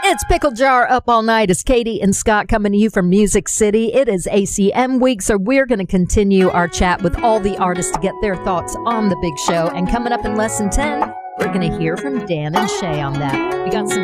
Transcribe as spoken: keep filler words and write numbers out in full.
It's Pickle Jar Up All Night. It's Katie and Scott coming to you from Music City. It is A C M week, so we're going to continue our chat with all the artists to get their thoughts on the big show. And coming up in lesson ten, we're going to hear from Dan and Shay on that. We got some